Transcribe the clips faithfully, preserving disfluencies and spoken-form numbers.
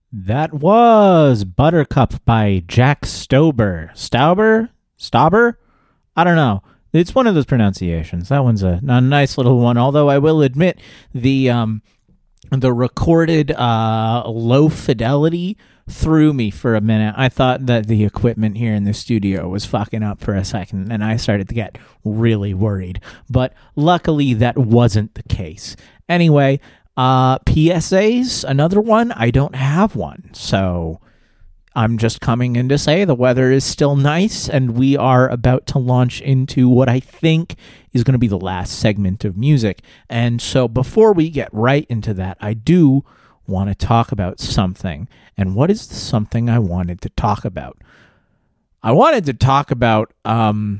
That was Buttercup by Jack Stauber. Stauber? Stauber? I don't know. It's one of those pronunciations. That one's a, a nice little one, although I will admit the um, the recorded uh, low fidelity threw me for a minute. I thought that the equipment here in the studio was fucking up for a second, and I started to get really worried. But luckily, that wasn't the case. Anyway, uh, P S As, another one. I don't have one, so I'm just coming in to say the weather is still nice, and we are about to launch into what I think is going to be the last segment of music. And so before we get right into that, I do want to talk about something. And what is the something I wanted to talk about? I wanted to talk about, um,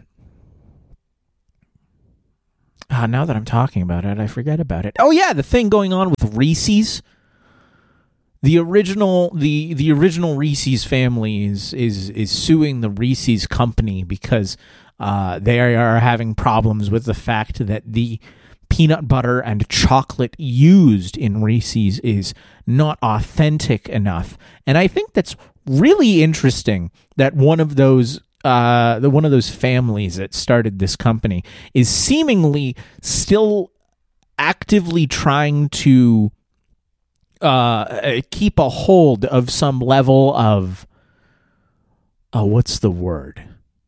uh, now that I'm talking about it, I forget about it. Oh yeah, the thing going on with Reese's. The original, the the original Reese's family is is is suing the Reese's company because uh, they are having problems with the fact that the peanut butter and chocolate used in Reese's is not authentic enough. And I think that's really interesting that one of those uh, the one of those families that started this company is seemingly still actively trying to uh, keep a hold of some level of oh, what's the word?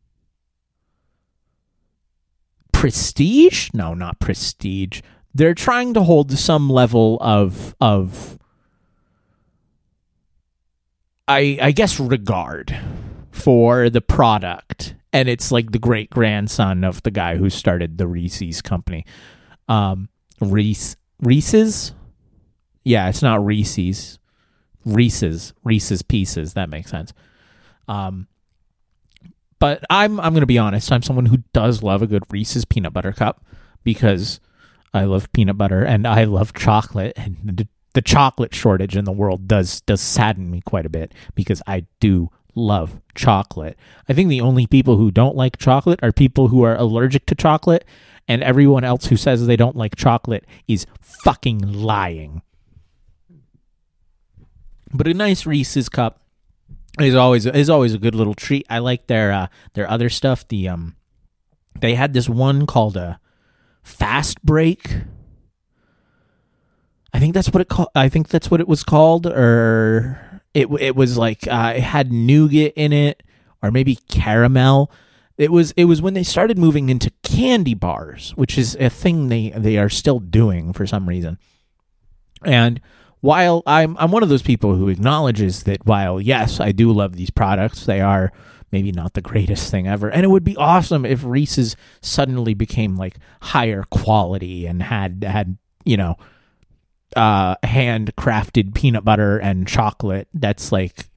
Prestige? No, not prestige. They're trying to hold some level of of I I guess regard for the product. And it's like the great grandson of the guy who started the Reese's company. Um Reese Reese's? Yeah, it's not Reese's. Reese's. Reese's Pieces. That makes sense. Um But I'm I'm going to be honest. I'm someone who does love a good Reese's peanut butter cup because I love peanut butter and I love chocolate. And the, the chocolate shortage in the world does does sadden me quite a bit because I do love chocolate. I think the only people who don't like chocolate are people who are allergic to chocolate, and everyone else who says they don't like chocolate is fucking lying. But a nice Reese's cup is always is always a good little treat. I like their uh, their other stuff. The um, they had this one called a Fast Break. I think that's what it called. I think that's what it was called, or it it was like uh, it had nougat in it, or maybe caramel. It was it was when they started moving into candy bars, which is a thing they they are still doing for some reason, and. While I'm I'm one of those people who acknowledges that while, yes, I do love these products, they are maybe not the greatest thing ever. And it would be awesome if Reese's suddenly became like higher quality and had, had you know, uh, handcrafted peanut butter and chocolate that's like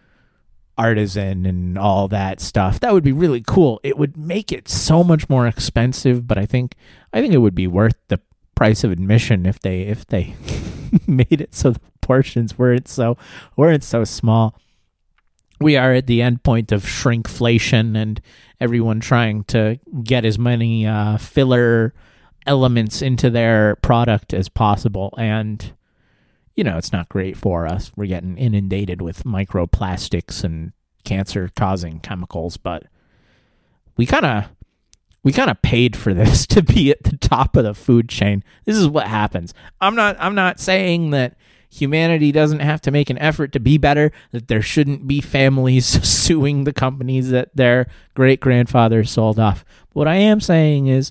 artisan and all that stuff. That would be really cool. It would make it so much more expensive, but I think I think it would be worth the price of admission if they if they made it so the portions weren't so weren't so small. We are at the end point of shrinkflation and everyone trying to get as many uh, filler elements into their product as possible, and you know it's not great for us. We're getting inundated with microplastics and cancer-causing chemicals, but we kind of We kind of paid for this to be at the top of the food chain. This is what happens. I'm not I'm not saying that humanity doesn't have to make an effort to be better, that there shouldn't be families suing the companies that their great-grandfathers sold off. What I am saying is,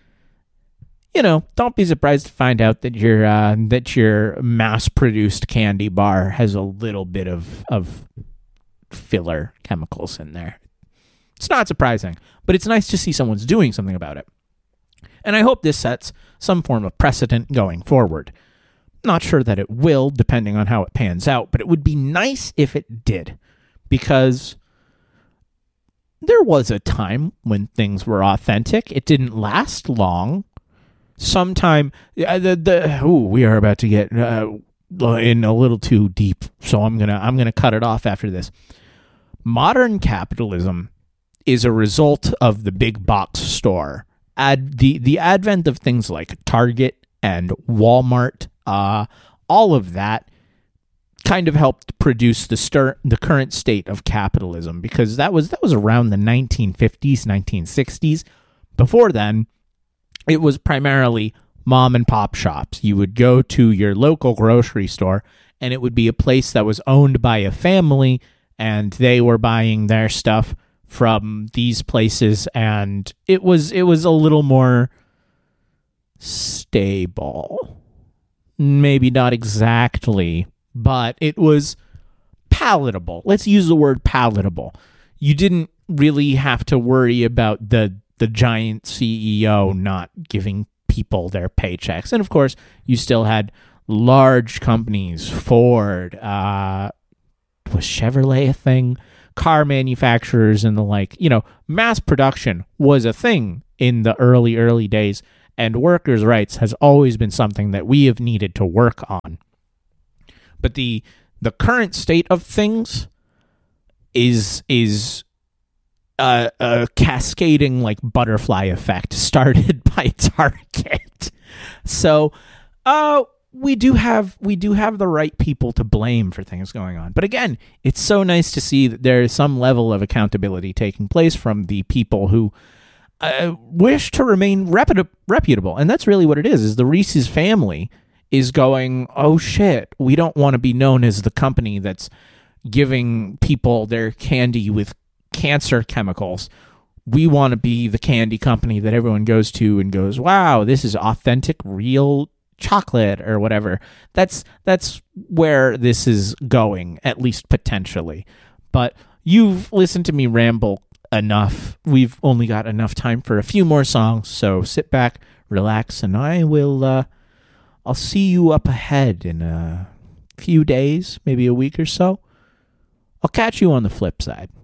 you know, don't be surprised to find out that your uh, that your mass-produced candy bar has a little bit of of filler chemicals in there. It's not surprising, but it's nice to see someone's doing something about it. And I hope this sets some form of precedent going forward. Not sure that it will, depending on how it pans out, but it would be nice if it did, because there was a time when things were authentic. It didn't last long. Sometime, uh, the, the, ooh, we are about to get uh, in a little too deep, so I'm gonna I'm gonna cut it off after this. Modern capitalism is a result of the big box store. Ad, the, the advent of things like Target and Walmart, uh, all of that kind of helped produce the stir, the current state of capitalism, because that was that was around the nineteen fifties, nineteen sixties. Before then, it was primarily mom and pop shops. You would go to your local grocery store, and it would be a place that was owned by a family, and they were buying their stuff from these places, and it was it was a little more stable. Maybe not exactly, but it was palatable. Let's use the word palatable. You didn't really have to worry about the the giant C E O not giving people their paychecks. And of course, you still had large companies, Ford, uh, was Chevrolet a thing? Car manufacturers and the like. You know, mass production was a thing in the early, early days, and workers' rights has always been something that we have needed to work on. But the the current state of things is is a, a cascading like butterfly effect started by Target. So, uh, we do have we do have the right people to blame for things going on. But again, it's so nice to see that there is some level of accountability taking place from the people who uh, wish to remain reputa- reputable. And that's really what it is, is the Reese's family is going, oh shit, we don't want to be known as the company that's giving people their candy with cancer chemicals. We want to be the candy company that everyone goes to and goes, wow, this is authentic, real chocolate or whatever. That's that's where this is going, at least potentially. But you've listened to me ramble enough. We've only got enough time for a few more songs, so sit back, relax, and I will uh I'll see you up ahead in a few days, maybe a week or so. I'll catch you on the flip side.